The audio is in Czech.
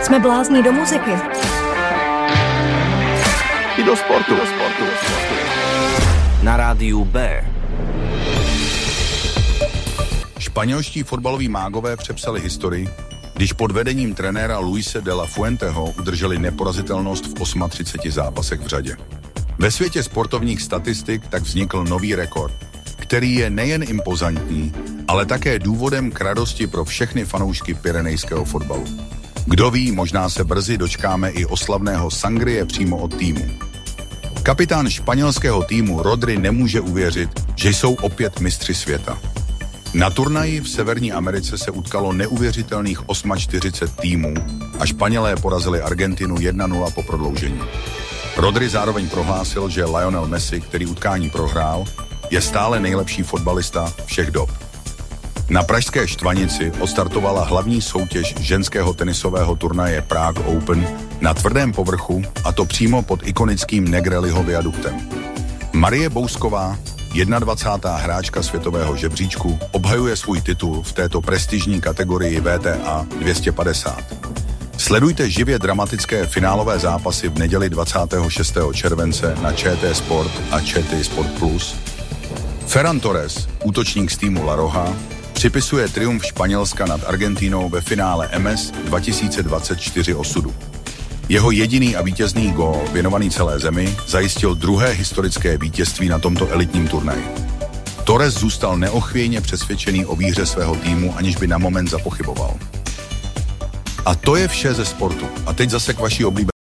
Jsme blázni do muziky. I do sportu. Na rádiu B. Španělští fotbaloví mágové přepsali historii, když pod vedením trenéra Luise de la Fuenteho udrželi neporazitelnost v 38 zápasech v řadě. Ve světě sportovních statistik tak vznikl nový rekord, který je nejen impozantní, ale také důvodem k radosti pro všechny fanoušky pyrenejského fotbalu. Kdo ví, možná se brzy dočkáme i oslavného sangrie přímo od týmu. Kapitán španělského týmu Rodri nemůže uvěřit, že jsou opět mistři světa. Na turnaji v Severní Americe se utkalo neuvěřitelných 48 týmů a Španělé porazili Argentinu 1-0 po prodloužení. Rodri zároveň prohlásil, že Lionel Messi, který utkání prohrál, je stále nejlepší fotbalista všech dob. Na pražské Štvanici odstartovala hlavní soutěž ženského tenisového turnaje Prague Open na tvrdém povrchu, a to přímo pod ikonickým Negrelliho viaduktem. Marie Bousková, 21. hráčka světového žebříčku, obhajuje svůj titul v této prestižní kategorii WTA 250. Sledujte živě dramatické finálové zápasy v neděli 26. července na ČT Sport a ČT Sport Plus. Ferran Torres, útočník z týmu La Roja, připisuje triumf Španělska nad Argentínou ve finále MS 2024 osudu. Jeho jediný a vítězný gól, věnovaný celé zemi, zajistil druhé historické vítězství na tomto elitním turnaji. Torres zůstal neochvějně přesvědčený o výhře svého týmu, aniž by na moment zapochyboval. A to je vše ze sportu. A teď zase k vaší oblíbené